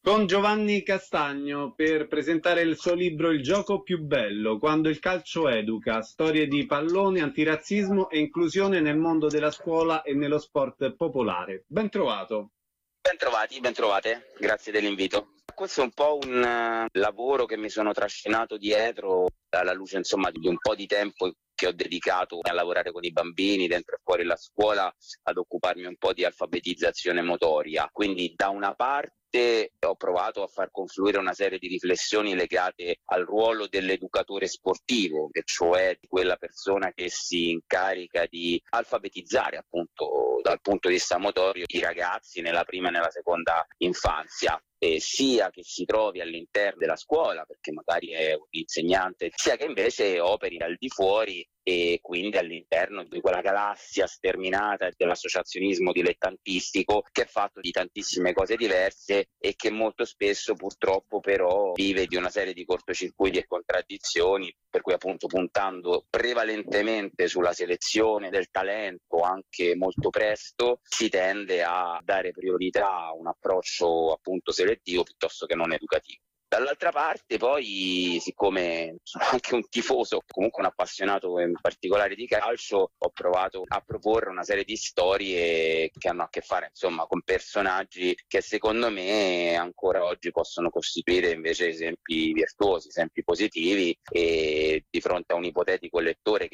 Con Giovanni Castagno per presentare il suo libro Il gioco più bello, quando il calcio educa, storie di pallone, antirazzismo e inclusione nel mondo della scuola e nello sport popolare. Ben trovato. Bentrovati, bentrovate, grazie dell'invito. Questo è un po' un lavoro che mi sono trascinato dietro alla luce, insomma, di un po' di tempo che ho dedicato a lavorare con i bambini dentro e fuori la scuola, ad occuparmi un po' di alfabetizzazione motoria. Quindi da una parte ho provato a far confluire una serie di riflessioni legate al ruolo dell'educatore sportivo, che cioè di quella persona che si incarica di alfabetizzare appunto dal punto di vista motorio i ragazzi nella prima e nella seconda infanzia. Sia che si trovi all'interno della scuola, perché magari è un insegnante, sia che invece operi al di fuori e quindi all'interno di quella galassia sterminata dell'associazionismo dilettantistico che è fatto di tantissime cose diverse e che molto spesso purtroppo però vive di una serie di cortocircuiti e contraddizioni, per cui appunto puntando prevalentemente sulla selezione del talento anche molto presto si tende a dare priorità a un approccio appunto selettivo piuttosto che non educativo. Dall'altra parte poi, siccome sono anche un tifoso, comunque un appassionato in particolare di calcio, ho provato a proporre una serie di storie che hanno a che fare insomma con personaggi che secondo me ancora oggi possono costituire invece esempi virtuosi, esempi positivi, e di fronte a un ipotetico lettore che